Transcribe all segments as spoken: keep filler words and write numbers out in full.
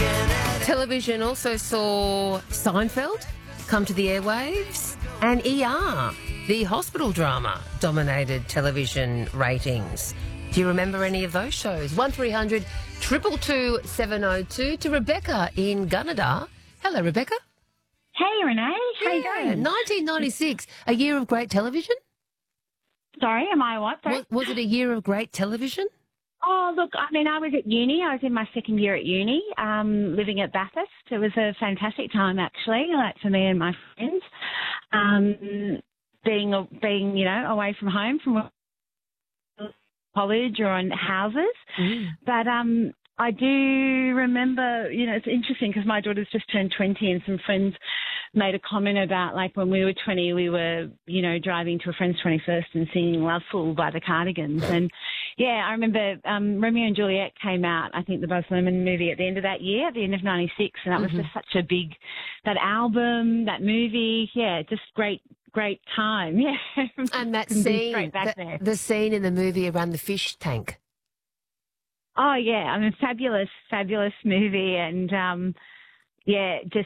Television also saw Seinfeld come to the airwaves, and E R, the hospital drama, dominated television ratings. Do you remember any of those shows? one three hundred two two two seven oh two to Rebecca in Gunnedah. Hello, Rebecca. Hey, Renee. How yeah, you going? nineteen ninety-six, a year of great television? Sorry, am I what? Sorry? Was, was it a year of great television? Oh, look, I mean, I was at uni. I was in my second year at uni, um, living at Bathurst. It was a fantastic time, actually, like for me and my friends. Um, being, being, you know, away from home, from college or on houses. Mm. But um, I do remember, you know, it's interesting because my daughter's just turned twenty and some friends made a comment about, like, when we were twenty, we were, you know, driving to a friend's twenty-first and singing Loveful by the Cardigans. And, yeah, I remember um, Romeo and Juliet came out, I think the Baz Luhrmann movie at the end of that year, at the end of ninety-six, and that mm-hmm. was just such a big, that album, that movie, yeah, just great, great time, yeah. And that scene, the, the scene in the movie around the fish tank. Oh, yeah, I mean, fabulous, fabulous movie. And, um, yeah, just...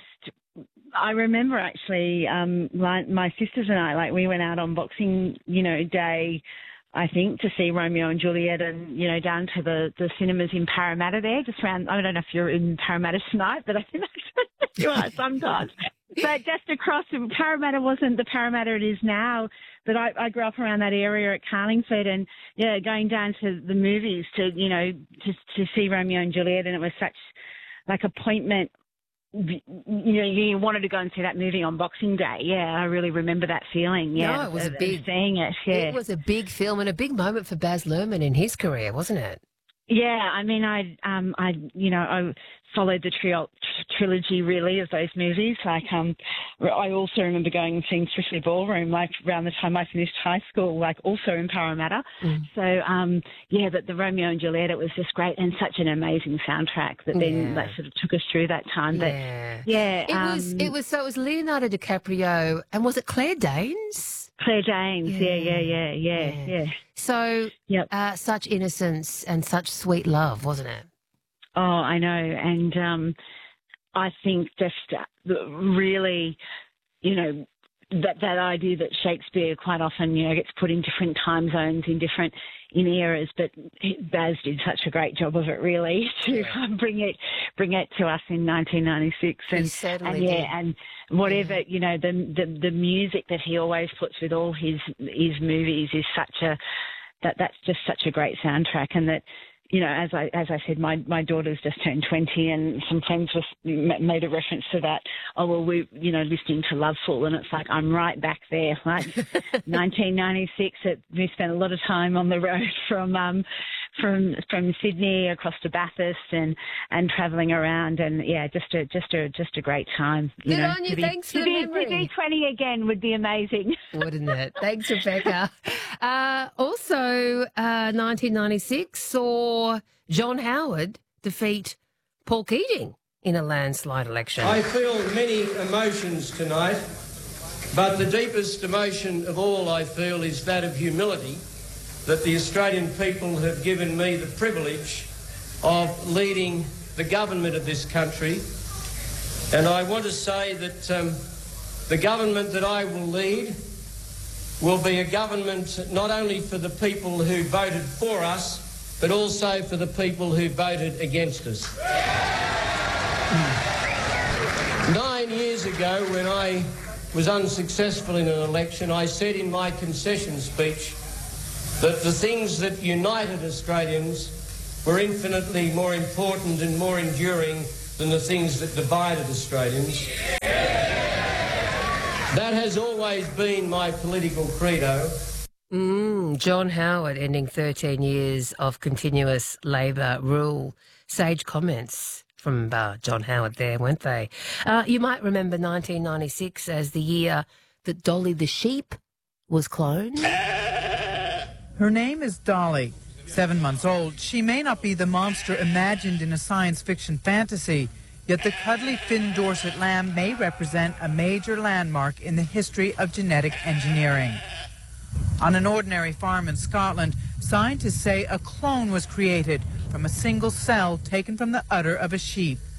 I remember actually, um, like my sisters and I, like we went out on Boxing, you know, Day, I think, to see Romeo and Juliet, and you know, down to the, the cinemas in Parramatta there, just around. I don't know if you're in Parramatta tonight, but I think you are sometimes. But just across, Parramatta wasn't the Parramatta it is now. But I, I grew up around that area at Carlingford, and yeah, going down to the movies to, you know, to to see Romeo and Juliet, and it was such like appointment. You know, you wanted to go and see that movie on Boxing Day. Yeah, I really remember that feeling. Yeah, no, it was a big seeing it. Yeah, it was a big film and a big moment for Baz Luhrmann in his career, wasn't it? Yeah, I mean, I, um, I, you know, I followed the trio, trilogy really of those movies. Like, um, I also remember going and seeing Strictly Ballroom, like around the time I finished high school, like also in Parramatta. Mm. So, um, yeah, but the Romeo and Juliet, it was just great and such an amazing soundtrack that then yeah. that sort of took us through that time. But yeah, yeah, it um, was, it was. So it was Leonardo DiCaprio, and was it Claire Danes? Claire Danes, yeah, yeah, yeah, yeah, yeah. yeah. So, yep. uh, such innocence and such sweet love, wasn't it? Oh, I know. And um, I think just really, you know, that that idea that Shakespeare quite often, you know, gets put in different time zones, in different in eras, but Baz did such a great job of it, really, to yeah. bring it bring it to us in nineteen ninety-six. And, and yeah, did. and whatever, yeah. you know, the, the the music that he always puts with all his his movies is such a that that's just such a great soundtrack, and that. You know, as I as I said, my, my daughter's just turned twenty, and some friends was, made a reference to that. Oh, well, we, you know, listening to Loveful, and it's like I'm right back there. Like nineteen ninety-six, it, we spent a lot of time on the road from um from from Sydney across to Bathurst, and, and travelling around, and yeah, just a just a just a great time. You Good know, on you. to be, Thanks for to the be, memory. To be twenty again would be amazing, wouldn't it? Thanks, Rebecca. Uh, also, uh, nineteen ninety-six saw John Howard defeat Paul Keating in a landslide election. I feel many emotions tonight, but the deepest emotion of all I feel is that of humility, that the Australian people have given me the privilege of leading the government of this country. And I want to say that um, the government that I will lead will be a government not only for the people who voted for us, but also for the people who voted against us. Nine years ago, when I was unsuccessful in an election, I said in my concession speech that the things that united Australians were infinitely more important and more enduring than the things that divided Australians. That has always been my political credo. Mm, John Howard ending thirteen years of continuous Labor rule. Sage comments from uh, John Howard there, weren't they? Uh, you might remember nineteen ninety-six as the year that Dolly the sheep was cloned. Her name is Dolly. Seven months old, she may not be the monster imagined in a science fiction fantasy, yet the cuddly Finn Dorset lamb may represent a major landmark in the history of genetic engineering. On an ordinary farm in Scotland, scientists say a clone was created from a single cell taken from the udder of a sheep.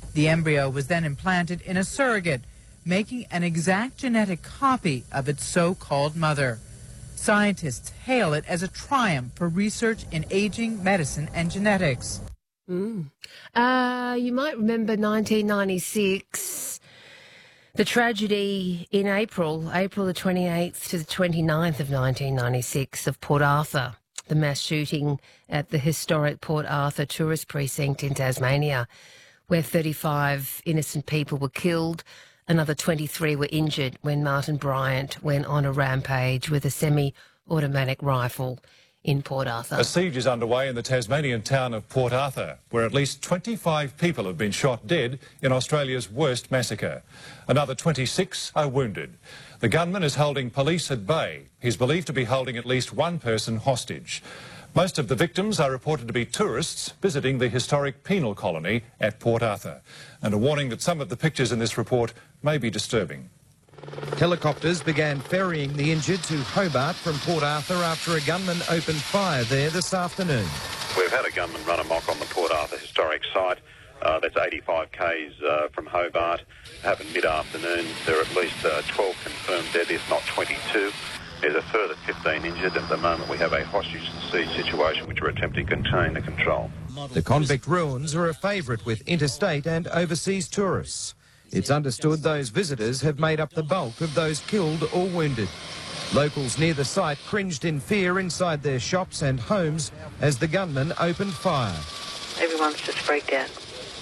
The embryo was then implanted in a surrogate, making an exact genetic copy of its so-called mother. Scientists hail it as a triumph for research in aging, medicine, and genetics. Mm. Uh, you might remember nineteen ninety-six, the tragedy in April, April the twenty-eighth to the twenty-ninth of nineteen ninety-six of Port Arthur, the mass shooting at the historic Port Arthur tourist precinct in Tasmania, where thirty-five innocent people were killed. Another twenty-three were injured when Martin Bryant went on a rampage with a semi-automatic rifle in Port Arthur. A siege is underway in the Tasmanian town of Port Arthur, where at least twenty-five people have been shot dead in Australia's worst massacre. Another twenty-six are wounded. The gunman is holding police at bay. He's believed to be holding at least one person hostage. Most of the victims are reported to be tourists visiting the historic penal colony at Port Arthur. And a warning that some of the pictures in this report may be disturbing. Helicopters began ferrying the injured to Hobart from Port Arthur after a gunman opened fire there this afternoon. We've had a gunman run amok on the Port Arthur historic site. Uh, that's eighty-five kays uh, from Hobart. Happened mid-afternoon. There are at least uh, twelve confirmed dead, if not twenty-two. There's a further fifteen injured. At the moment we have a hostage and siege situation which we're attempting to contain and control. The convict ruins are a favourite with interstate and overseas tourists. It's understood those visitors have made up the bulk of those killed or wounded. Locals near the site cringed in fear inside their shops and homes as the gunman opened fire. Everyone's just freaked out.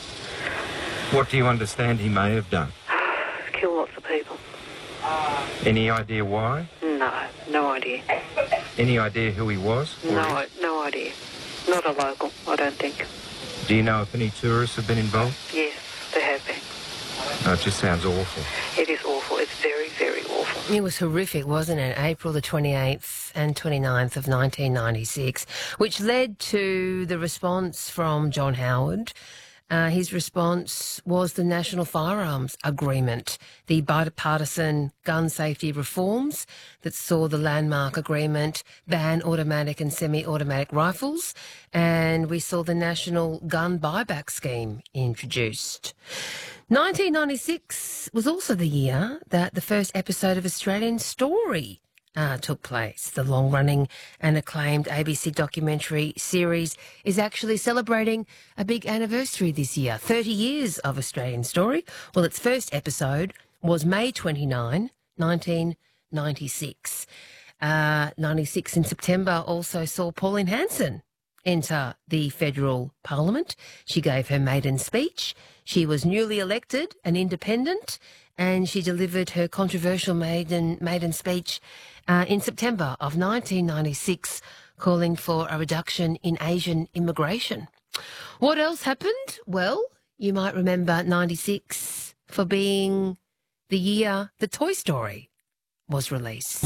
What do you understand he may have done? Kill lots of people. Any idea why? No, no idea. Any idea who he was? No, no idea. Not a local, I don't think. Do you know if any tourists have been involved? Yes, there have been. Oh, it just sounds awful. It is awful. It's very, very awful. It was horrific, wasn't it? April the twenty-eighth and twenty-ninth of nineteen ninety-six, which led to the response from John Howard. Uh, his response was the National Firearms Agreement, the bipartisan gun safety reforms that saw the landmark agreement ban automatic and semi-automatic rifles, and we saw the National Gun Buyback Scheme introduced. nineteen ninety-six was also the year that the first episode of Australian Story Uh, took place. The long-running and acclaimed A B C documentary series is actually celebrating a big anniversary this year, thirty years of Australian Story. Well, its first episode was May twenty-ninth, nineteen ninety-six. Uh, ninety-six in September also saw Pauline Hanson enter the federal parliament. She gave her maiden speech. She was newly elected an independent, and she delivered her controversial maiden maiden speech uh, in September of nineteen ninety-six, calling for a reduction in Asian immigration. What else happened? Well, you might remember ninety-six for being the year that Toy Story was released.